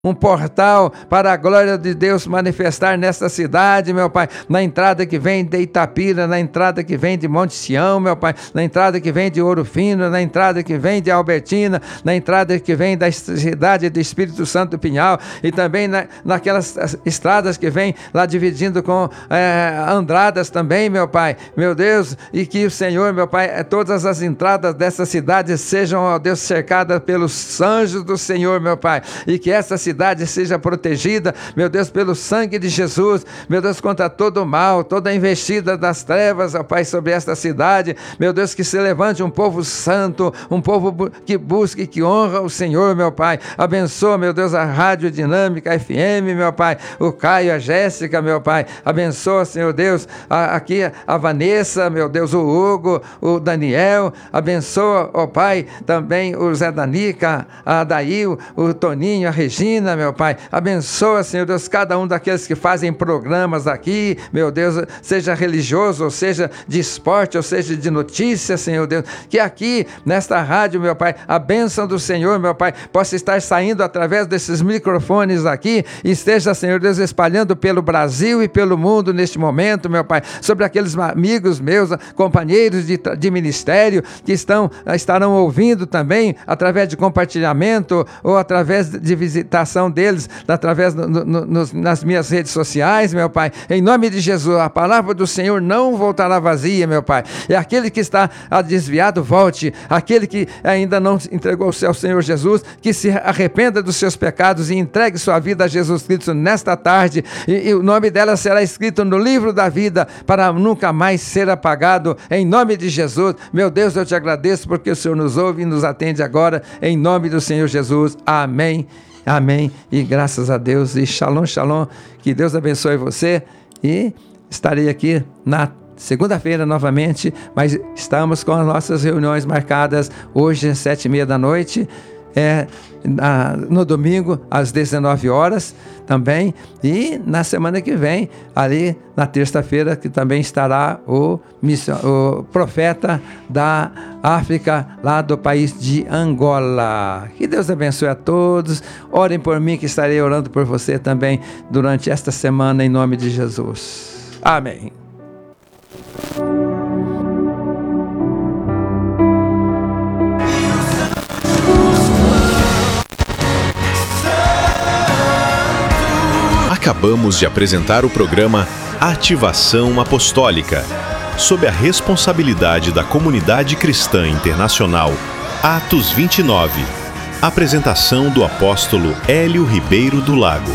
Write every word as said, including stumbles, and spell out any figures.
um portal para a glória de Deus manifestar nesta cidade, meu Pai, na entrada que vem de Itapira, na entrada que vem de Monte Sião, meu Pai, na entrada que vem de Ouro Fino, na entrada que vem de Albertina, na entrada que vem da cidade do Espírito Santo do Pinhal, e também na, naquelas estradas que vem lá dividindo com é, Andradas também, meu Pai, meu Deus, e que o Senhor, meu Pai, todas as entradas dessa cidade sejam, ó Deus, cercadas pelos anjos do Senhor, meu Pai, e que essa cidade cidade seja protegida, meu Deus, pelo sangue de Jesus, meu Deus, contra todo o mal, toda a investida das trevas, ó Pai, sobre esta cidade, meu Deus, que se levante um povo santo, um povo que busque, que honra o Senhor, meu Pai, abençoa, meu Deus, a Rádio Dinâmica F M, meu Pai, o Caio, a Jéssica, meu Pai, abençoa, Senhor Deus, a, aqui a Vanessa, meu Deus, o Hugo, o Daniel, abençoa, ó Pai, também o Zé Danica, a Adail, o Toninho, a Regina, meu Pai, abençoa, Senhor Deus, cada um daqueles que fazem programas aqui, meu Deus, seja religioso, ou seja de esporte, ou seja de notícia, Senhor Deus, que aqui nesta rádio, meu Pai, a bênção do Senhor, meu Pai, possa estar saindo através desses microfones aqui, e esteja, Senhor Deus, espalhando pelo Brasil e pelo mundo neste momento, meu Pai, sobre aqueles amigos meus, companheiros de, de ministério, que estão, estarão ouvindo também, através de compartilhamento, ou através de visitação deles, através no, no, nos, nas minhas redes sociais, meu Pai, em nome de Jesus, a palavra do Senhor não voltará vazia, meu Pai, é aquele que está desviado, volte, aquele que ainda não entregou-se ao Senhor Jesus, que se arrependa dos seus pecados e entregue sua vida a Jesus Cristo nesta tarde, e, e o nome dela será escrito no livro da vida, para nunca mais ser apagado, em nome de Jesus, meu Deus, eu te agradeço, porque o Senhor nos ouve e nos atende agora, em nome do Senhor Jesus, amém. Amém, e graças a Deus, e shalom, shalom, que Deus abençoe você, e estarei aqui na segunda-feira novamente, mas estamos com as nossas reuniões marcadas hoje às sete e meia da noite, é, na, no domingo às dezenove horas também, e na semana que vem, ali na terça-feira, que também estará o, o profeta da África, lá do país de Angola. Que Deus abençoe a todos, orem por mim, que estarei orando por você também durante esta semana, em nome de Jesus. Amém. Acabamos de apresentar o programa Ativação Apostólica, sob a responsabilidade da Comunidade Cristã Internacional Atos vinte e nove. Apresentação do apóstolo Hélio Ribeiro do Lago.